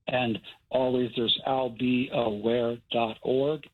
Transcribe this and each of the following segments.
And always there's albeaware.org,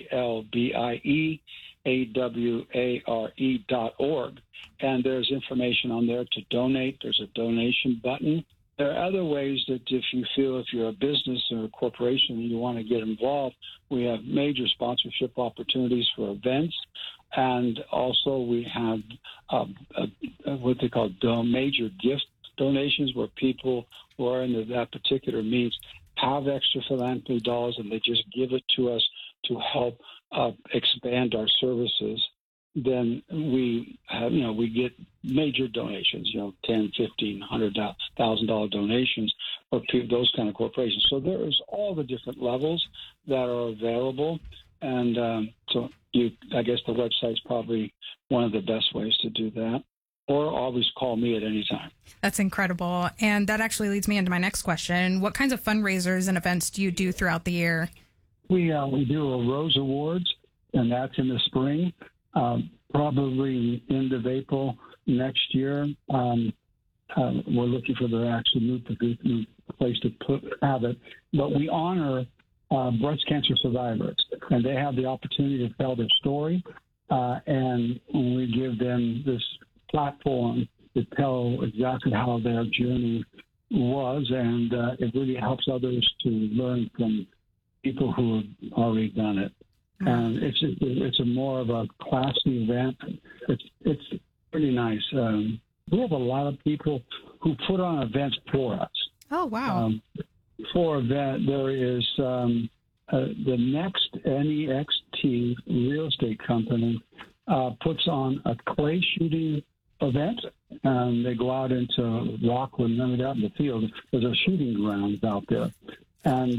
ALBIEAWARE.org. And there's information on there to donate. There's a donation button. There are other ways that if you feel if you're a business or a corporation and you want to get involved, we have major sponsorship opportunities for events. And also we have what they call major gift donations, where people who are in that particular means have extra philanthropy dollars and they just give it to us to help expand our services. Then we have, we get major donations, $10, $15, $100,000 donations for those kind of corporations. So there is all the different levels that are available. And I guess the website's probably one of the best ways to do that. Or always call me at any time. That's incredible. And that actually leads me into my next question. What kinds of fundraisers and events do you do throughout the year? We do a Rose Awards, and that's in the spring, probably end of April next year. We're looking for the actual new place to have it. But we honor breast cancer survivors, and they have the opportunity to tell their story, and we give them this platform to tell exactly how their journey was, and it really helps others to learn from people who have already done it. And it's a more of a classy event. It's pretty nice. We have a lot of people who put on events for us. Oh, wow. For event, there is the next NEXT real estate company puts on a clay shooting event, and they go out into Rockland, remember that in the field. There's a shooting grounds out there, and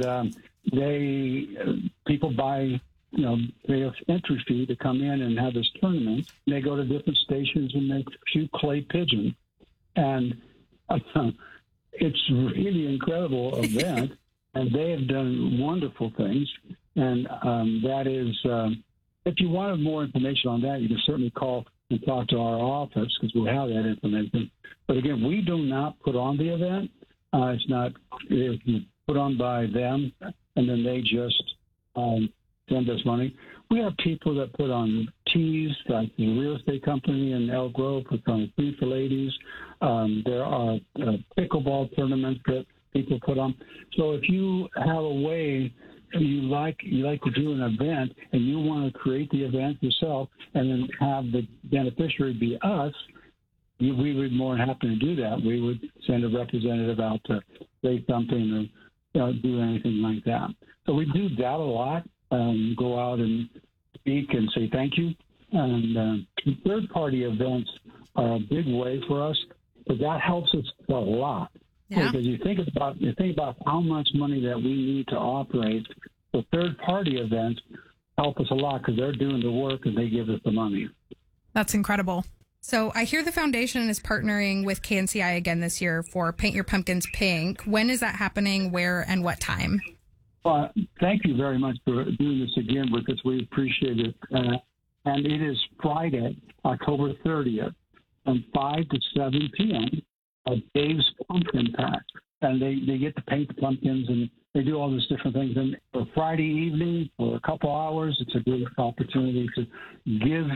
people buy, they have entry fee to come in and have this tournament. They go to different stations and make shoot clay pigeon, and it's really incredible event, and they have done wonderful things, and that is. If you wanted more information on that, you can certainly call and talk to our office because we'll have that information. But again, we do not put on the event. It's put on by them, and then they just send us money. We have people that put on teas, like the real estate company in Elk Grove puts on Free for Ladies. There are pickleball tournaments that people put on. So if you have a way you like to do an event and you want to create the event yourself and then have the beneficiary be us, we would be more than happy to do that. We would send a representative out to say something or do anything like that. So we do that a lot, go out and speak and say thank you. And third-party events are a big way for us, but that helps us a lot. Yeah. Because you think about how much money that we need to operate. So third-party events help us a lot because they're doing the work and they give us the money. That's incredible. So I hear the foundation is partnering with KNCI again this year for Paint Your Pumpkins Pink. When is that happening? Where and what time? Thank you very much for doing this again with us. We appreciate it. And it is Friday, October 30th, from 5 to 7 p.m. at Dave's Pumpkin Patch. And they get to paint the pumpkins, and they do all these different things. And for Friday evening, for a couple hours, it's a great opportunity to give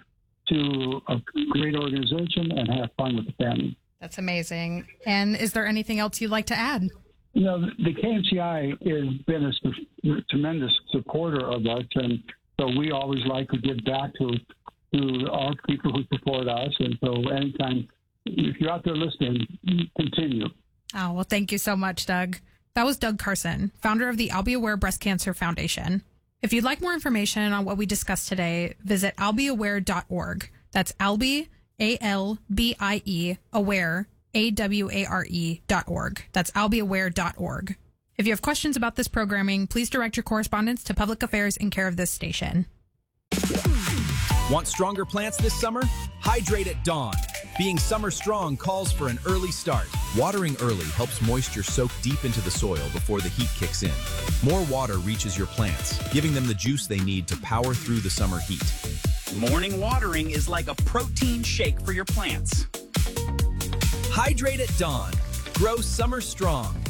to a great organization and have fun with the family. That's amazing. And is there anything else you'd like to add? The KNCI has been a tremendous supporter of us, and so we always like to give back to our people who support us. And so anytime, if you're out there listening, continue. Oh, well, thank you so much, Doug. That was Doug Carson, founder of the I'll Be Aware Breast Cancer Foundation. If you'd like more information on what we discussed today, visit albeaware.org. That's Albie, A-L-B-I-E, aware, A-W-A-R-E.org. That's albeaware.org. If you have questions about this programming, please direct your correspondence to Public Affairs in care of this station. Want stronger plants this summer? Hydrate at dawn. Being summer strong calls for an early start. Watering early helps moisture soak deep into the soil before the heat kicks in. More water reaches your plants, giving them the juice they need to power through the summer heat. Morning watering is like a protein shake for your plants. Hydrate at dawn. Grow summer strong.